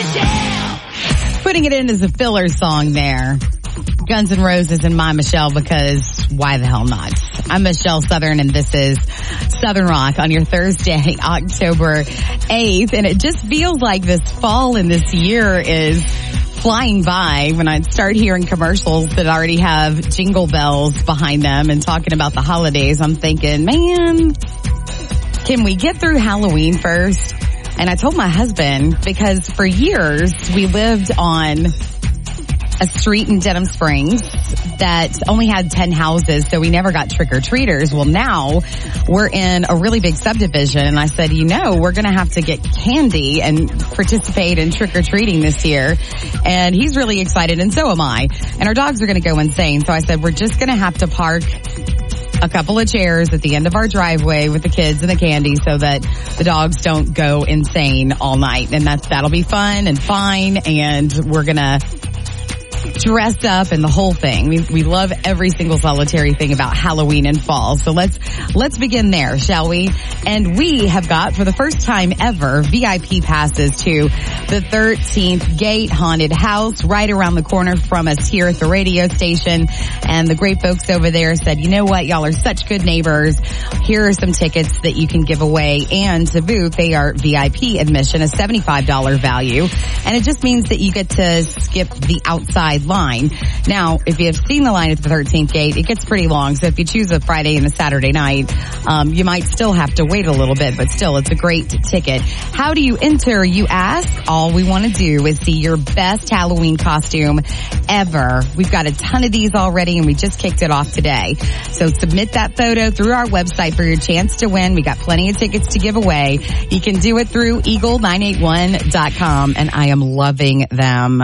Putting it in as a filler song there. Guns N' Roses and My Michelle, because why the hell not? I'm Michelle Southern, and this is Southern Rock on your Thursday, October 8th. And it just feels like this fall and this year is flying by when I start hearing commercials that already have jingle bells behind them and talking about the holidays. I'm thinking, man, can we get through Halloween first? And I told my husband, because for years we lived on a street in Denham Springs that only had 10 houses, so we never got trick-or-treaters. Well, now we're in a really big subdivision, and I said, we're going to have to get candy and participate in trick-or-treating this year. And he's really excited, and so am I. And our dogs are going to go insane. So I said, we're just going to have to park a couple of chairs at the end of our driveway with the kids and the candy so that the dogs don't go insane all night. And that'll be fun and fine, and we're going to dress up and the whole thing. We love every single solitary thing about Halloween and fall. So let's begin there, shall we? And we have got, for the first time ever, VIP passes to the 13th Gate Haunted House right around the corner from us here at the radio station. And the great folks over there said, you know what? Y'all are such good neighbors. Here are some tickets that you can give away. And to boot, they are VIP admission, a $75 value. And it just means that you get to skip the outside line. Now, if you have seen the line at the 13th Gate, it gets pretty long. So if you choose a Friday and a Saturday night, you might still have to wait a little bit, but still, it's a great ticket. How do you enter, you ask? All we want to do is see your best Halloween costume ever. We've got a ton of these already, and we just kicked it off today. So submit that photo through our website for your chance to win. We got plenty of tickets to give away. You can do it through eagle981.com, and I am loving them.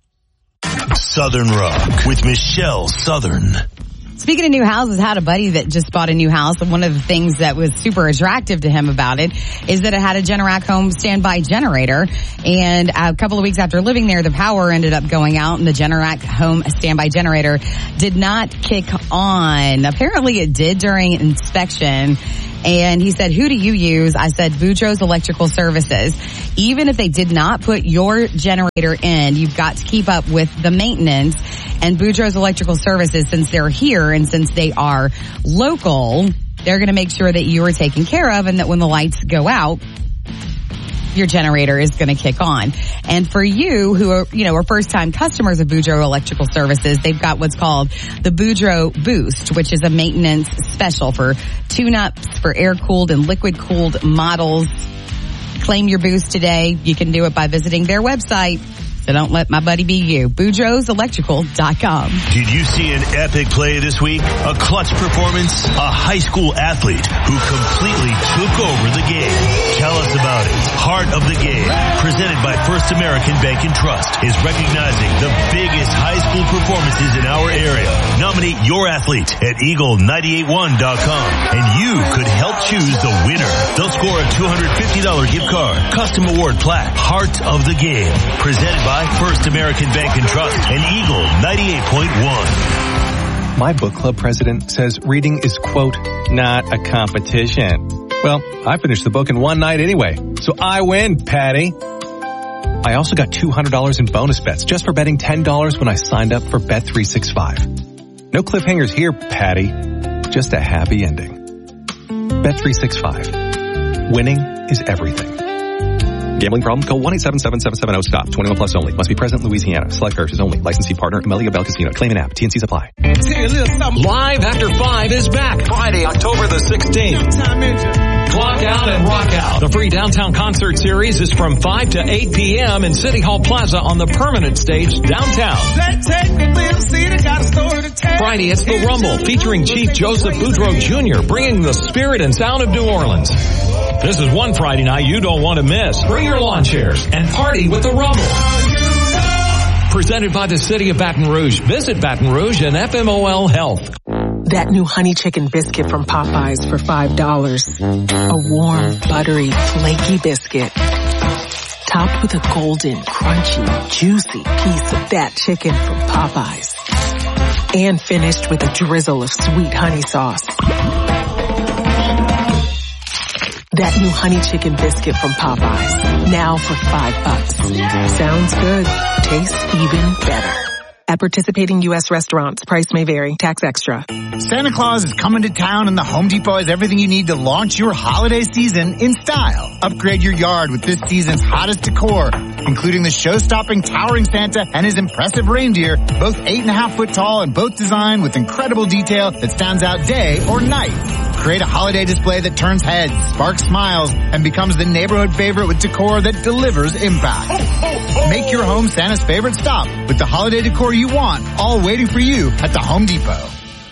Southern Rock with Michelle Southern. Speaking of new houses, had a buddy that just bought a new house, and one of the things that was super attractive to him about it is that it had a Generac home standby generator. And a couple of weeks after living there, the power ended up going out, and the Generac home standby generator did not kick on. Apparently it did during inspection. And he said, who do you use? I said, Boudreaux's Electrical Services. Even if they did not put your generator in, you've got to keep up with the maintenance. And Boudreaux's Electrical Services, since they're here and since they are local, they're going to make sure that you are taken care of and that when the lights go out, your generator is going to kick on. And for you who are first-time customers of Boudreaux Electrical Services, they've got what's called the Boudreaux Boost, which is a maintenance special for tune-ups, for air-cooled and liquid-cooled models. Claim your boost today. You can do it by visiting their website. So don't let my buddy be you. BoudreauxElectrical.com. Did you see an epic play this week? A clutch performance? A high school athlete who completely took over the game. Tell us about it. Heart of the Game, presented by First American Bank and Trust, is recognizing the biggest high school performances in our area. Nominate your athlete at eagle981.com, and you could help choose the winner. They'll score a $250 gift card, custom award plaque. Heart of the Game, presented by First American Bank and Trust and Eagle 98.1. My book club president says reading is, quote, not a competition. Well, I finished the book in one night anyway, so I win, Patty. I also got $200 in bonus bets just for betting $10 when I signed up for Bet365. No cliffhangers here, Patty. Just a happy ending. Bet365. Winning is everything. Gambling problem? Call 1-877-770-STOP. 21 plus only. Must be present in Louisiana. Select parishes only. Licensee partner, Amelia Bell Casino. Claim an app. TNCs apply. Live After 5 is back Friday, October the 16th. Clock Out and Rock Out. The free downtown concert series is from 5 to 8 p.m. in City Hall Plaza on the permanent stage downtown. Friday, it's The Rumble, featuring Chief Joseph Boudreaux Jr., bringing the spirit and sound of New Orleans. This is one Friday night you don't want to miss. Bring your lawn chairs and party with The Rumble. Presented by the City of Baton Rouge. Visit Baton Rouge and FMOL Health. That new honey chicken biscuit from Popeyes for $5. A warm, buttery, flaky biscuit. Topped with a golden, crunchy, juicy piece of that chicken from Popeyes. And finished with a drizzle of sweet honey sauce. That new honey chicken biscuit from Popeyes. Now for $5. Sounds good. Tastes even better. At participating U.S. restaurants, price may vary. Tax extra. Santa Claus is coming to town and the Home Depot has everything you need to launch your holiday season in style. Upgrade your yard with this season's hottest decor, including the show-stopping towering Santa and his impressive reindeer, both 8.5 foot tall and both designed with incredible detail that stands out day or night. Create a holiday display that turns heads, sparks smiles, and becomes the neighborhood favorite with decor that delivers impact. Make your home Santa's favorite stop with the holiday decor you want, all waiting for you at the Home Depot.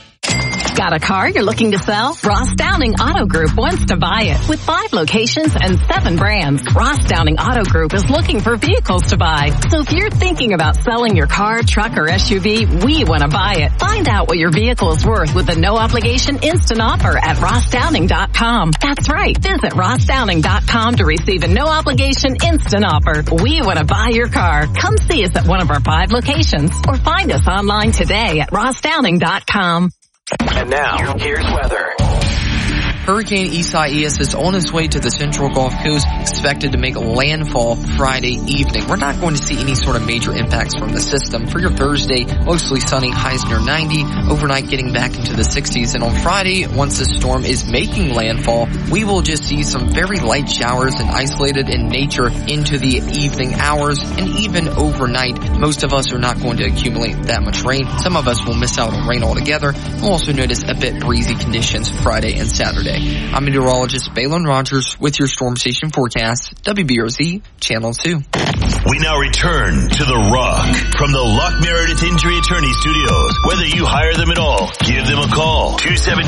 Got a car you're looking to sell? Ross Downing Auto Group wants to buy it. With 5 locations and 7 brands, Ross Downing Auto Group is looking for vehicles to buy. So if you're thinking about selling your car, truck, or SUV, we want to buy it. Find out what your vehicle is worth with a no-obligation instant offer at rossdowning.com. That's right. Visit rossdowning.com to receive a no-obligation instant offer. We want to buy your car. Come see us at one of our 5 locations or find us online today at rossdowning.com. And now, here's weather. Hurricane Isaias is on its way to the central Gulf Coast, expected to make landfall Friday evening. We're not going to see any sort of major impacts from the system. For your Thursday, mostly sunny, highs near 90, overnight getting back into the 60s. And on Friday, once the storm is making landfall, we will just see some very light showers and isolated in nature into the evening hours and even overnight. Most of us are not going to accumulate that much rain. Some of us will miss out on rain altogether. We'll also notice a bit breezy conditions Friday and Saturday. I'm meteorologist Balon Rogers with your Storm Station forecast, WBRZ Channel 2. We now return to The Rock from the Luck Meredith Injury Attorney Studios. Whether you hire them at all, give them a call.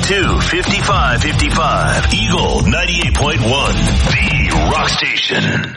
272-5555. Eagle 98.1. The Rock Station.